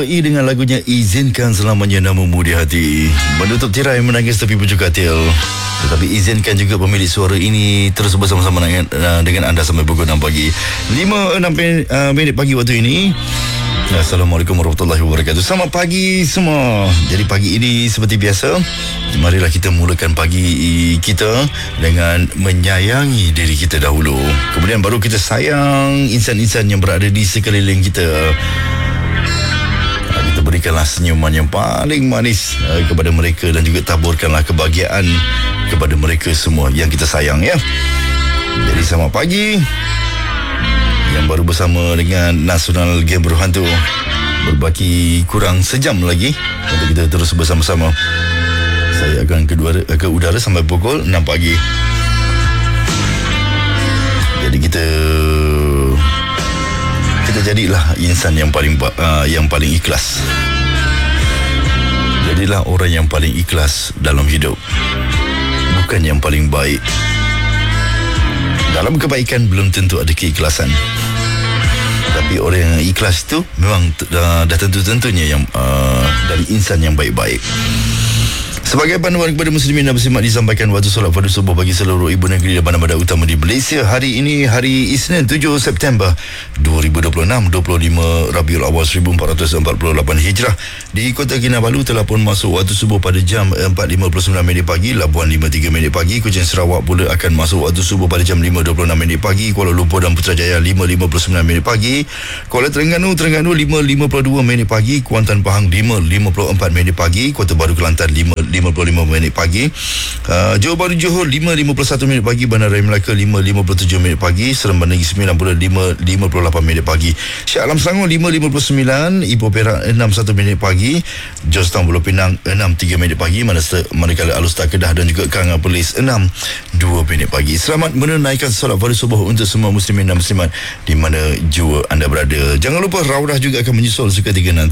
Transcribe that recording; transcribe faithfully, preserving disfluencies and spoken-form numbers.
I dengan lagunya Izinkan Selamanya Namamu di Hati. Menutup tirai menangis tepi pucuk katil. Tetapi izinkan juga pemilik suara ini terus bersama-sama dengan, uh, dengan anda sampai pukul enam pagi. lima enam uh, minit pagi waktu ini. Assalamualaikum warahmatullahi wabarakatuh. Selamat pagi semua. Jadi pagi ini seperti biasa, marilah kita mulakan pagi kita dengan menyayangi diri kita dahulu. Kemudian baru kita sayang insan-insan yang berada di sekeliling kita. Kita berikanlah senyuman yang paling manis uh, kepada mereka dan juga taburkanlah kebahagiaan kepada mereka semua yang kita sayang, ya. Jadi selamat pagi. Yang baru bersama dengan Nasional Game Berhantu, berbaki kurang sejam lagi untuk kita terus bersama-sama. Saya akan ke, udara, ke udara sampai pukul enam pagi. Jadi kita kita jadilah insan yang paling uh, yang paling ikhlas. Jadilah orang yang paling ikhlas dalam hidup, bukan yang paling baik. Dalam kebaikan belum tentu ada keikhlasan, tapi orang yang ikhlas itu memang uh, dah tentu-tentunya yang uh, dari insan yang baik-baik. Sebagai panduan kepada muslimin dan muslimat, disampaikan waktu solat fardu subuh bagi seluruh ibu negeri dan bandar-bandar utama di Malaysia. Hari ini hari Isnin tujuh September dua ribu dua puluh enam, dua puluh lima Rabiul Awal seribu empat ratus empat puluh lapan Hijrah. Di Kota Kinabalu telah pun masuk waktu subuh pada jam empat lima puluh sembilan minit pagi. Labuan lima tiga minit pagi. Kuching Sarawak pula akan masuk waktu subuh pada jam lima dua puluh enam minit pagi. Kuala Lumpur dan Putrajaya lima lima puluh sembilan minit pagi. Kuala Terengganu Terengganu lima lima puluh dua minit pagi. Kuantan Pahang lima lima puluh empat minit pagi. Kota Baru Kelantan lima lima puluh lima minit pagi. uh, Johor Bahru Johor lima lima puluh satu minit pagi. Bandar Raya Melaka lima lima puluh tujuh minit pagi. Seremban Negeri Sembilan puluh lima lima puluh lapan minit pagi. Shah Alam Selangor lima lima puluh sembilan. Ipoh Perak enam satu minit pagi. Georgetown Pulau Pinang enam tiga minit pagi. Manakala Alus Tak Kedah dan juga Kanga Perlis enam dua minit pagi. Selamat menunaikan solat fardu subuh untuk semua muslimin dan muslimat di mana jua anda berada. Jangan lupa Raudah juga akan menyusul seketika nanti.